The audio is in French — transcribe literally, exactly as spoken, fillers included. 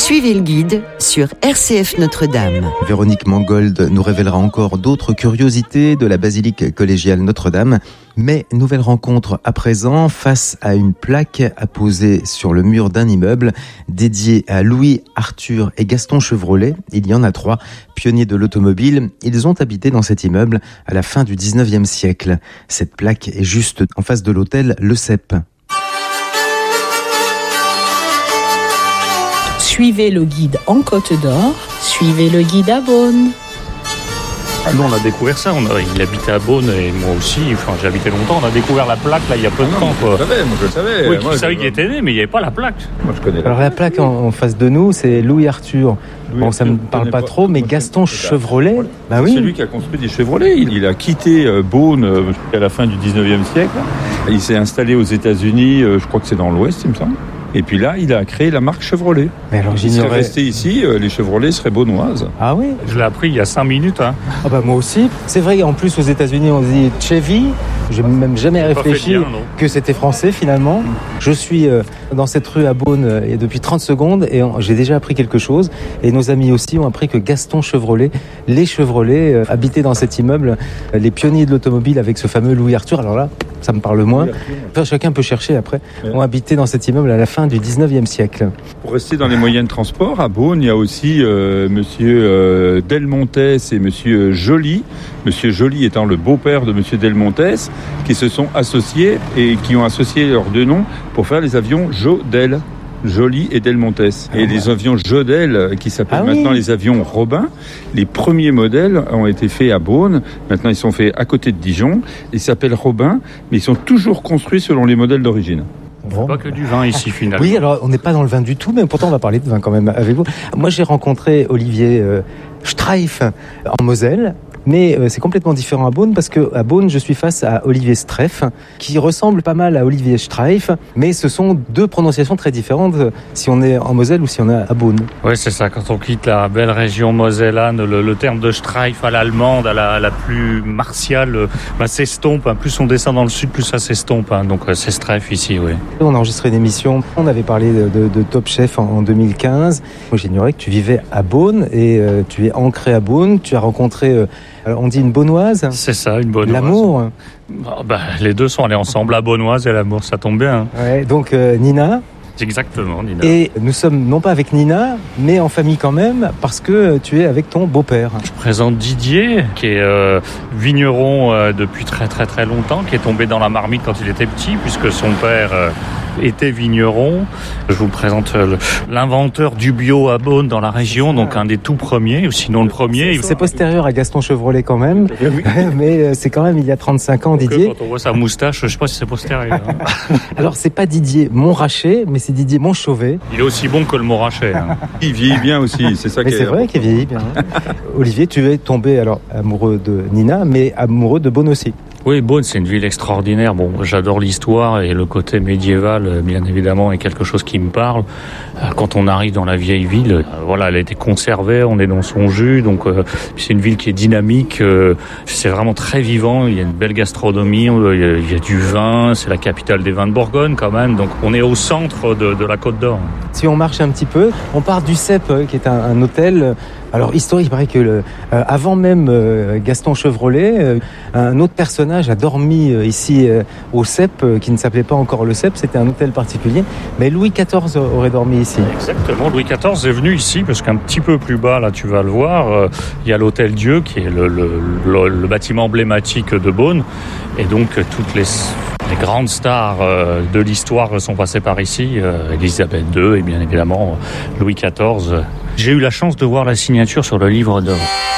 Suivez le guide sur R C F Notre-Dame. Véronique Mangold nous révélera encore d'autres curiosités de la basilique collégiale Notre-Dame. Mais nouvelle rencontre à présent face à une plaque apposée sur le mur d'un immeuble dédié à Louis, Arthur et Gaston Chevrolet. Il y en a trois, pionniers de l'automobile. Ils ont habité dans cet immeuble à la fin du dix-neuvième siècle. Cette plaque est juste en face de l'hôtel Le Cep. Suivez le guide en Côte d'Or, suivez le guide à Beaune. Ah, nous, on a découvert ça. On a, il habitait à Beaune et moi aussi. Enfin, j'ai habité longtemps. On a découvert la plaque là il y a peu de ah non, temps. Je le savais, moi je le savais. Oui, moi, je savais je... qu'il était né, mais il n'y avait pas la plaque. Moi je connais. La Alors la plaque en, en face de nous, c'est Louis Arthur. Louis bon, Arthur, ça me parle pas, pas trop, mais Gaston Chevrolet, voilà. bah c'est oui. celui qui a construit des Chevrolet. Il, il a quitté euh, Beaune euh, à la fin du dix-neuvième siècle. Il s'est installé aux États-Unis. Euh, je crois que c'est dans l'Ouest, il me semble. Et puis là, il a créé la marque Chevrolet. Mais alors, il serait resté ici, euh, les Chevrolet seraient beaunoises. Ah oui. Je l'ai appris il y a cinq minutes. Hein. Ah bah moi aussi. C'est vrai, en plus aux États-Unis, on dit Chevy. Je n'ai même jamais réfléchi bien, que c'était français finalement. Je suis euh, dans cette rue à Beaune euh, depuis trente secondes et on, j'ai déjà appris quelque chose. Et nos amis aussi ont appris que Gaston Chevrolet, les Chevrolet, euh, habitaient dans cet immeuble, euh, les pionniers de l'automobile avec ce fameux Louis Arthur. Alors là, ça me parle moins. Enfin, chacun peut chercher après. Ouais. Ont habité dans cet immeuble à la fin du dix-neuvième siècle. Pour rester dans les moyens de transport, à Beaune, il y a aussi euh, monsieur euh, Delmontes et monsieur Joly. Monsieur Joly étant le beau-père de monsieur Delmontes, qui se sont associés et qui ont associé leurs deux noms pour faire les avions Jodel. Joly et Delmontes. Ah, et ouais. Les avions Jodel, qui s'appellent ah, maintenant oui. les avions Robin, les premiers modèles ont été faits à Beaune. Maintenant, ils sont faits à côté de Dijon. Ils s'appellent Robin, mais ils sont toujours construits selon les modèles d'origine. Bon. Pas que du vin ici, finalement. Oui, alors on n'est pas dans le vin du tout, mais pourtant on va parler de vin quand même avec vous. Moi, j'ai rencontré Olivier euh, Streif en Moselle. Mais euh, c'est complètement différent à Beaune parce que à Beaune, je suis face à Olivier Streif, qui ressemble pas mal à Olivier Streif, mais ce sont deux prononciations très différentes si on est en Moselle ou si on est à Beaune. Oui, c'est ça. Quand on quitte la belle région mosellane, le, le terme de Streif à l'allemande, à la, à la plus martiale, bah, s'estompe. Hein. Plus on descend dans le sud, plus ça s'estompe. Hein. Donc c'est Streif ici, oui. On a enregistré une émission, on avait parlé de, de, de Top Chef en, en deux mille quinze. Moi, j'ignorais que tu vivais à Beaune et euh, tu es ancré à Beaune. Tu as rencontré... Euh, Alors on dit une Beaunoise. C'est ça, une Beaunoise. L'amour. Oh, bah, les deux sont allés ensemble, la Beaunoise et l'amour, ça tombe bien. Ouais, donc euh, Nina. Exactement, Nina. Et nous sommes non pas avec Nina, mais en famille quand même, parce que tu es avec ton beau-père. Je présente Didier, qui est euh, vigneron euh, depuis très très très longtemps, qui est tombé dans la marmite quand il était petit, puisque son père... Euh, était vigneron. Je vous présente l'inventeur du bio à Beaune dans la région, donc un des tout premiers, ou sinon le premier. C'est, c'est postérieur à Gaston Chevrolet quand même, mais c'est quand même il y a trente-cinq ans, Didier. Quand on voit sa moustache, je ne sais pas si c'est postérieur. Hein. Alors c'est pas Didier Montrachet, mais c'est Didier Montchauvet. Il est aussi bon que le Montrachet. Hein. Il vieillit bien aussi, c'est ça. Mais qui c'est est vrai qu'il vieillit bien. Olivier, tu es tombé alors amoureux de Nina, mais amoureux de Beaune aussi. Oui, Beaune, c'est une ville extraordinaire. Bon, j'adore l'histoire et le côté médiéval, bien évidemment, est quelque chose qui me parle. Quand on arrive dans la vieille ville, voilà, elle a été conservée, on est dans son jus, donc euh, c'est une ville qui est dynamique. Euh, c'est vraiment très vivant. Il y a une belle gastronomie, il y a, il y a du vin. C'est la capitale des vins de Bourgogne, quand même. Donc, on est au centre de, de la Côte d'Or. Si on marche un petit peu, on part du Cep, qui est un, un hôtel. Alors, historique, il paraît que le, euh, avant même euh, Gaston Chevrolet, euh, un autre personnage a dormi euh, ici euh, au Cep, euh, qui ne s'appelait pas encore le Cep, c'était un hôtel particulier. Mais Louis quatorze aurait dormi ici. Exactement, Louis quatorze est venu ici, parce qu'un petit peu plus bas, là, tu vas le voir, euh, il y a l'hôtel Dieu, qui est le, le, le, le bâtiment emblématique de Beaune. Et donc, toutes les... Les grandes stars euh, de l'histoire sont passées par ici, euh, Élisabeth deux et bien évidemment Louis quatorze. J'ai eu la chance de voir la signature sur le livre d'or.